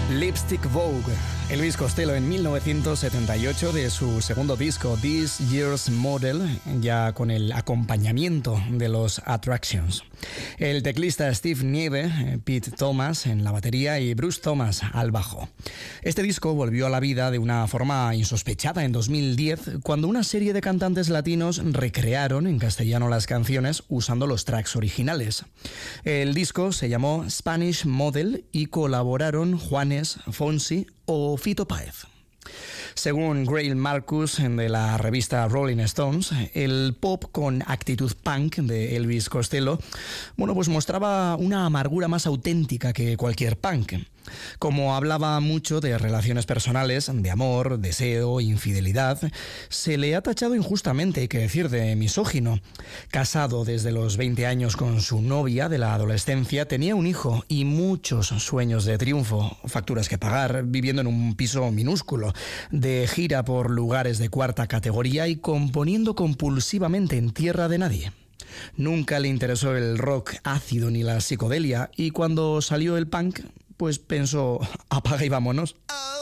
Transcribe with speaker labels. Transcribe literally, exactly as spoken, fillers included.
Speaker 1: Lipstick Vogue, Elvis Costello en mil novecientos setenta y ocho de su segundo disco This Year's Model, ya con el acompañamiento de los Attractions. El teclista Steve Nieve, Pete Thomas en la batería y Bruce Thomas al bajo. Este disco volvió a la vida de una forma insospechada en dos mil diez, cuando una serie de cantantes latinos recrearon en castellano las canciones usando los tracks originales. El disco se llamó Spanish Model y colaboraron Juanes, Fonsi o Fito Páez. Según Grail Marcus de la revista Rolling Stones, el pop con actitud punk de Elvis Costello, bueno, pues mostraba una amargura más auténtica que cualquier punk. Como hablaba mucho de relaciones personales, de amor, deseo, infidelidad, se le ha tachado injustamente, hay que decir, de misógino. Casado desde los veinte años con su novia de la adolescencia, tenía un hijo y muchos sueños de triunfo, facturas que pagar, viviendo en un piso minúsculo, de gira por lugares de cuarta categoría y componiendo compulsivamente en tierra de nadie. Nunca le interesó el rock ácido ni la psicodelia, y cuando salió el punk, pues pensó, apaga y vámonos.